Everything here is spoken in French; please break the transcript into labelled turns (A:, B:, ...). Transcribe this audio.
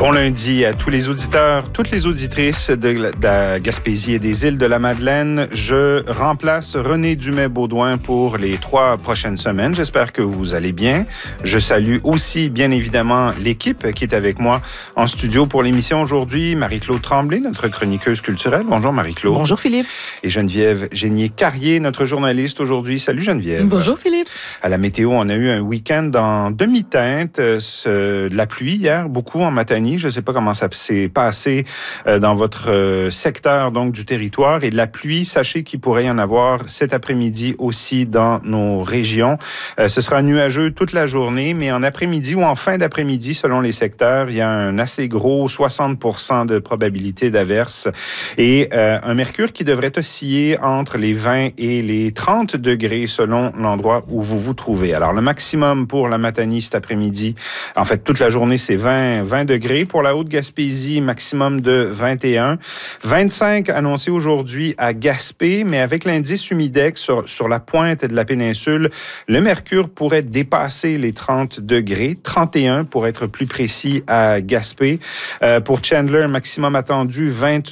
A: Bon lundi à tous les auditeurs, toutes les auditrices de la Gaspésie et des îles de la Madeleine. Je remplace René Dumais-Baudouin pour les 3 prochaines semaines. J'espère que vous allez bien. Je salue aussi, bien évidemment, l'équipe qui est avec moi en studio pour l'émission aujourd'hui. Marie-Claude Tremblay, notre chroniqueuse culturelle. Bonjour Marie-Claude.
B: Bonjour Philippe.
A: Et Geneviève Génier-Carrier, notre journaliste aujourd'hui. Salut Geneviève.
B: Bonjour Philippe.
A: À la météo, on a eu un week-end en demi-teinte, de la pluie hier, beaucoup en Matanie. Je ne sais pas comment ça s'est passé dans votre secteur donc du territoire. Et de la pluie, sachez qu'il pourrait y en avoir cet après-midi aussi dans nos régions. Ce sera nuageux toute la journée, mais en après-midi ou en fin d'après-midi, selon les secteurs, il y a un assez gros 60% de probabilité d'averse et un mercure qui devrait osciller entre les 20 et les 30 degrés selon l'endroit où vous vous trouvez. Alors, le maximum pour la Matanie cet après-midi, en fait, toute la journée, c'est 20 degrés. Pour la Haute-Gaspésie, maximum de 21. 25 annoncés aujourd'hui à Gaspé, mais avec l'indice humidex sur la pointe de la péninsule, le mercure pourrait dépasser les 30 degrés. 31 pour être plus précis à Gaspé. Pour Chandler, maximum attendu 22